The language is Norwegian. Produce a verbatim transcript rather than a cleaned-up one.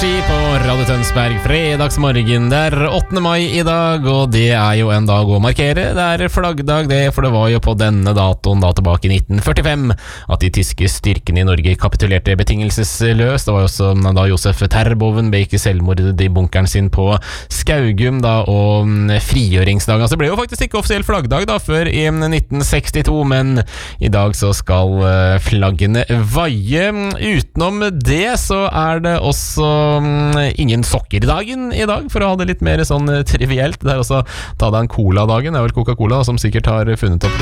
Ski på Radio Tønsberg fredagsmorgen. Det er åttende mai i dag, og det er jo en dag å markere. Det er flaggdag det, for det var jo på denne datoen da tilbake i nitten førtifem at de tyske styrkene i Norge kapitulerte betingelsesløst. Det var jo også da Josef Terboven begikk selvmord i bunkeren sin på Skaugum da, og frigjøringsdagen. Altså, det ble jo faktisk ikke offisiell flaggdag da før i nitten sekstito, men i dag så skal flaggene vaie. Utenom det så er det også ingen sokker-dagen i dag, for å ha det litt mer sånn trivielt. Det er også ta deg en cola-dagen. Det er vel Coca-Cola som sikkert har funnet opp det.